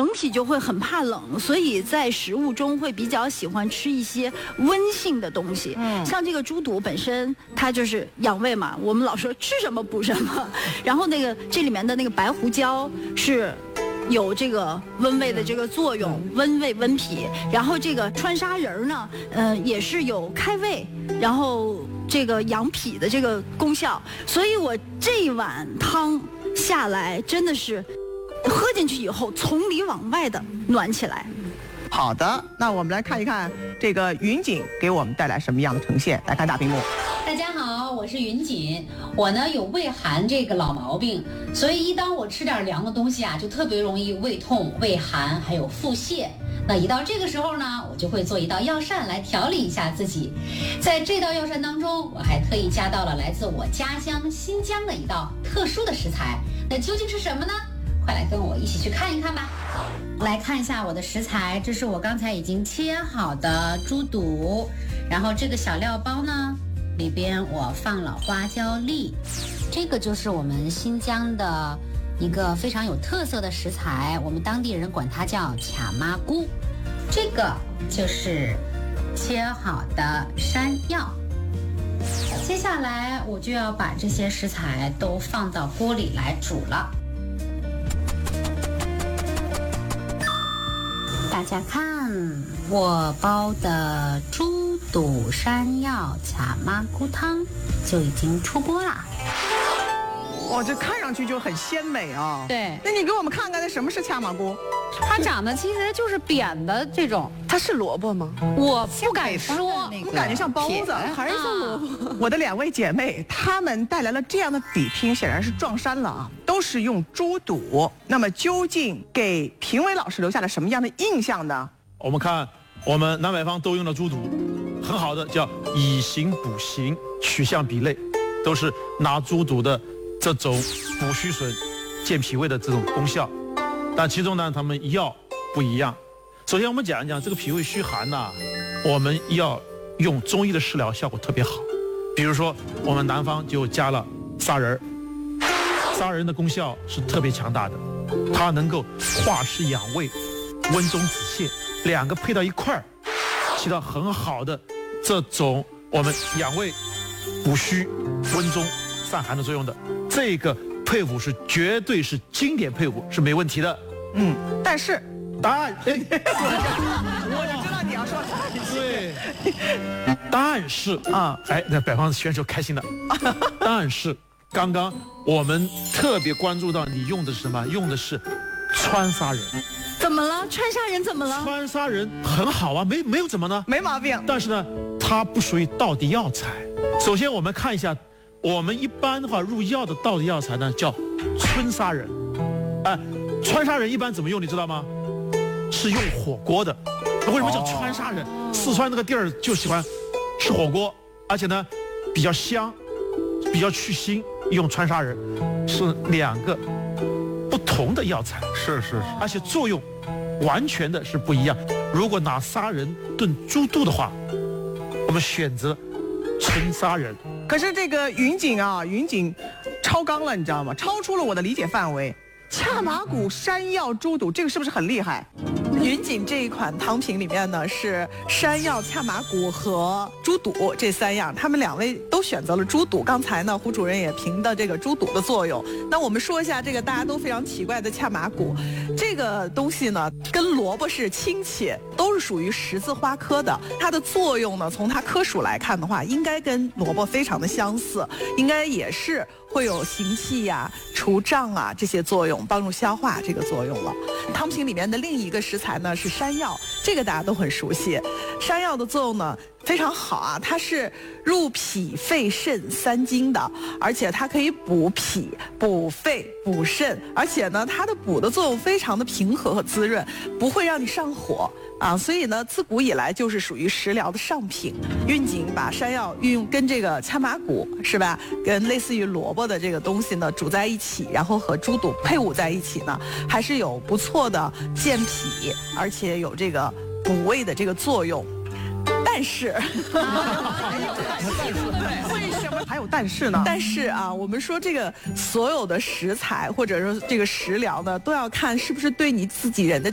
整体就会很怕冷，所以在食物中会比较喜欢吃一些温性的东西。像这个猪肚本身它就是养胃嘛，我们老说吃什么补什么，然后这里面的那个白胡椒是有这个温胃的这个作用，温胃温脾。然后这个川沙仁呢，也是有开胃，然后这个养脾的这个功效。所以我这一碗汤下来，真的是喝进去以后，从里往外的暖起来。 好的，那我们来看一看这个云锦给我们带来什么样的呈现。来看大屏幕。 大家好，我是云锦。我呢有胃寒这个老毛病，所以一当我吃点凉的东西啊，就特别容易胃痛、胃寒，还有腹泻。那一到这个时候呢，我就会做一道药膳来调理一下自己。在这道药膳当中，我还特意加到了来自我家乡新疆的一道特殊的食材。那究竟是什么呢？快来跟我一起去看一看吧。来看一下我的食材，这是我刚才已经切好的猪肚，然后这个小料包呢，里边我放了花椒粒，这个就是我们新疆的一个非常有特色的食材，我们当地人管它叫卡麻菇。这个就是切好的山药。接下来我就要把这些食材都放到锅里来煮了。大家看，我煲的猪肚山药卡麻菇汤就已经出锅了。 哇，这看上去就很鲜美啊。 对， 那你给我们看看，那什么是恰麻菇？ 它长得其实就是扁的这种。 它是萝卜吗？ 我不敢说， 我感觉像包子， 还是像萝卜。 我的两位姐妹，她们带来了这样的比拼，显然是撞衫了啊！都是用猪肚，那么究竟给评委老师留下了什么样的印象呢？ 我们看，我们南北方都用了猪肚，很好的叫以形补形，取象比类，都是拿猪肚的这种补虚损、健脾胃的这种功效。但其中呢，他们药不一样。首先我们讲一讲这个脾胃虚寒呐，我们要用中医的食疗效果特别好。比如说我们南方就加了砂仁，砂仁的功效是特别强大的，它能够化湿养胃、温中止泻，两个配到一块儿，起到很好的这种我们养胃、补虚、温中、散寒的作用的。这个配伍是绝对是经典配伍，是没问题的。 但是答案， 我就知道你要说对，答案是啊，那北方选手开心了。答案是刚刚我们特别关注到你用的是什么？用的是川砂仁。 怎么了？川砂仁怎么了？ 川砂仁很好啊，没有怎么呢？ 没毛病。 但是呢，它不属于道地药材。首先我们看一下，我们一般的话入药的道地药材呢叫春砂仁。川砂仁一般怎么用你知道吗？是用火锅的。为什么叫川砂仁？四川那个地儿就喜欢吃火锅，而且呢比较香，比较去腥，用川砂仁。是两个不同的药材， 是， 而且作用完全的是不一样。如果拿砂仁炖猪肚的话，我们选择春砂仁。 可是这个云锦超纲了，你知道吗？超出了我的理解范围。恰麻菇、山药、猪肚，这个是不是很厉害？ 云锦这一款汤品里面呢，是山药、恰麻菇和猪肚这三样，他们两位都选择了猪肚。刚才呢，胡主任也评的这个猪肚的作用。那我们说一下这个大家都非常奇怪的恰麻菇，这个东西呢，跟萝卜是亲戚，都是属于十字花科的。它的作用呢，从它科属来看的话，应该跟萝卜非常的相似，应该也是会有行气呀、除胀啊这些作用，帮助消化这个作用了。汤品里面的另一个食材呢是山药，这个大家都很熟悉。山药的作用呢非常好啊，它是入脾、肺、肾三经的，而且它可以补脾、补肺、补肾，而且呢它的补的作用非常的平和和滋润，不会让你上火啊。所以呢自古以来就是属于食疗的上品。运锦把山药运用跟这个恰麻菇是吧，跟类似于萝卜的这个东西呢煮在一起，然后和猪肚配伍在一起呢，还是有不错的健脾，而且有这个补胃的这个作用。但是， 为什么还有但是呢？ 但是啊，我们说这个所有的食材或者说这个食疗呢，都要看是不是对你自己人的